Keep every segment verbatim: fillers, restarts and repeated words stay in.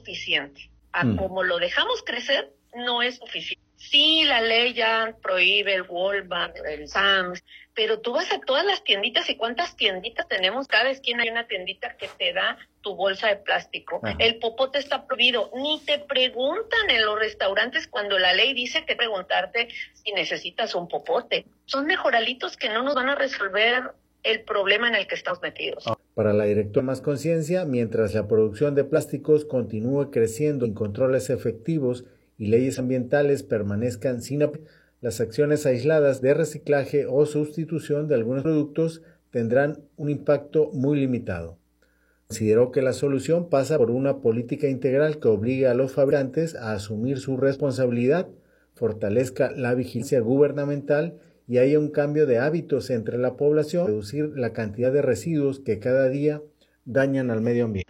suficiente. A mm. como lo dejamos crecer, no es suficiente. Sí, la ley ya prohíbe el Walmart, el Sam's, pero tú vas a todas las tienditas, ¿y cuántas tienditas tenemos? Cada esquina hay una tiendita que te da tu bolsa de plástico. Ajá. El popote está prohibido. Ni te preguntan en los restaurantes cuando la ley dice que preguntarte si necesitas un popote. Son mejoralitos que no nos van a resolver el problema en el que estamos metidos. Para la directora Más Conciencia, mientras la producción de plásticos continúe creciendo sin controles efectivos y leyes ambientales permanezcan sin aplicar, las acciones aisladas de reciclaje o sustitución de algunos productos tendrán un impacto muy limitado. Consideró que la solución pasa por una política integral que obligue a los fabricantes a asumir su responsabilidad, fortalezca la vigilancia gubernamental y haya un cambio de hábitos entre la población, reducir la cantidad de residuos que cada día dañan al medio ambiente.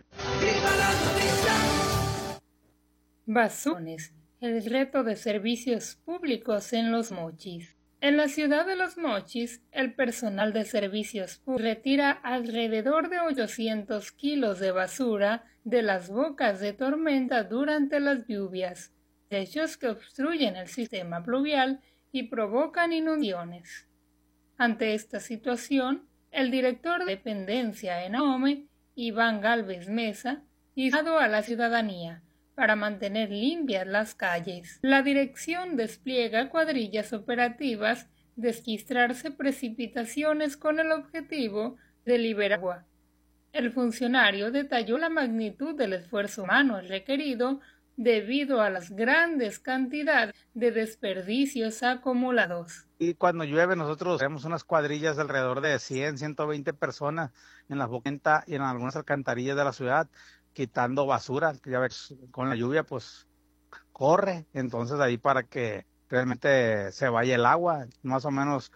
Basurones. El reto de servicios públicos en Los Mochis. En la ciudad de Los Mochis, el personal de servicios públicos retira alrededor de ochocientos kilos de basura de las bocas de tormenta durante las lluvias, hechos que obstruyen el sistema pluvial y provocan inundaciones. Ante esta situación, el director de dependencia en Ahome, Iván Gálvez Mesa, hizo a la ciudadanía para mantener limpias las calles. La dirección despliega cuadrillas operativas de registrarse precipitaciones con el objetivo de liberar agua. El funcionario detalló la magnitud del esfuerzo humano requerido debido a las grandes cantidades de desperdicios acumulados. Y cuando llueve nosotros tenemos unas cuadrillas de alrededor de cien, ciento veinte personas en las boquentas y en algunas alcantarillas de la ciudad, quitando basura, que ya ves, con la lluvia pues corre, entonces ahí para que realmente se vaya el agua, más o menos,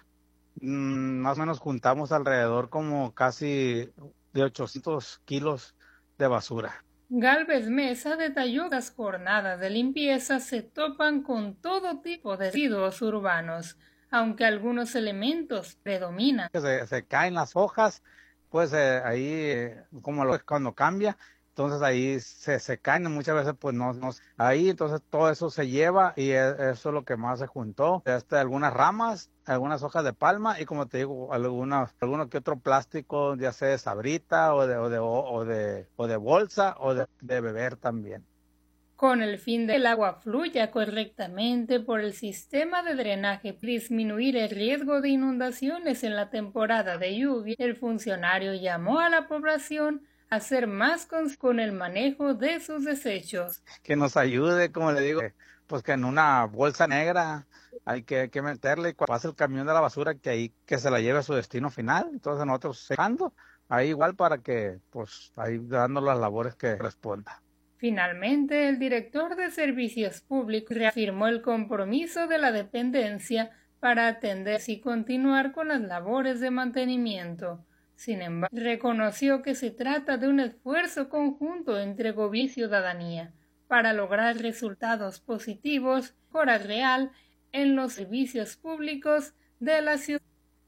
mmm, más o menos juntamos alrededor como casi de ochocientos kilos de basura. Gálvez Mesa detalló que las jornadas de limpieza se topan con todo tipo de residuos urbanos, aunque algunos elementos predominan. Se, se caen las hojas, pues eh, ahí eh, como lo, cuando cambia, entonces ahí se, se caen, muchas veces pues no, no, ahí entonces todo eso se lleva y es, eso es lo que más se juntó, este, algunas ramas, algunas hojas de palma y como te digo, algunas, alguno que otro plástico, ya sea de sabrita o de, o de, o de, o de bolsa o de, de beber también. Con el fin de que el agua fluya correctamente por el sistema de drenaje, disminuir el riesgo de inundaciones en la temporada de lluvia, el funcionario llamó a la población a ser más con, con el manejo de sus desechos. Que nos ayude, como le digo, pues que en una bolsa negra hay que, que meterle, cuando pase el camión de la basura, que ahí que se la lleve a su destino final. Entonces nosotros secando, ahí igual para que, pues, ahí dando las labores que responda. Finalmente, el director de Servicios Públicos reafirmó el compromiso de la dependencia para atender y continuar con las labores de mantenimiento. Sin embargo, reconoció que se trata de un esfuerzo conjunto entre gobierno y ciudadanía para lograr resultados positivos, mejora real en los servicios públicos de la ciudad.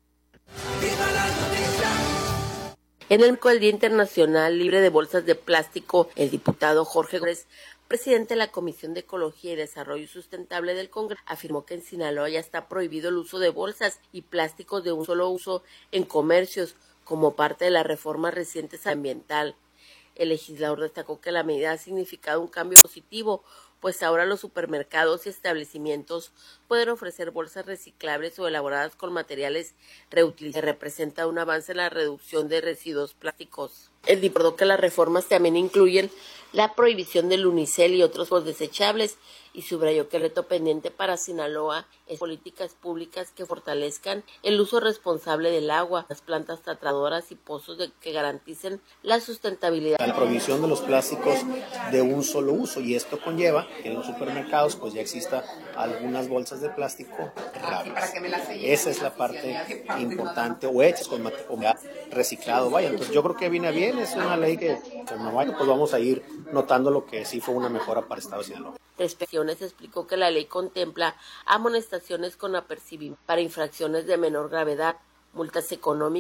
En el marco del Día Internacional Libre de Bolsas de Plástico, el diputado Jorge Gómez, presidente de la Comisión de Ecología y Desarrollo Sustentable del Congreso, afirmó que en Sinaloa ya está prohibido el uso de bolsas y plásticos de un solo uso en comercios, como parte de la reforma reciente ambiental. El legislador destacó que la medida ha significado un cambio positivo, pues ahora los supermercados y establecimientos pueden ofrecer bolsas reciclables o elaboradas con materiales reutilizables, que representa un avance en la reducción de residuos plásticos. Él recordó que las reformas también incluyen la prohibición del unicel y otros desechables y subrayó que el reto pendiente para Sinaloa es políticas públicas que fortalezcan el uso responsable del agua, las plantas tratadoras y pozos de, que garanticen la sustentabilidad. La prohibición de los plásticos de un solo uso, y esto conlleva que en los supermercados pues ya exista algunas bolsas de plástico reciclables. Esa es la parte importante, o hechas con material reciclado, vaya, entonces yo creo que viene bien, es una ley que bueno, pues vamos a ir notando lo que sí fue una mejora para el Estado de Sinaloa. Respecciones explicó que la ley contempla amonestaciones con apercibimiento para infracciones de menor gravedad, multas económicas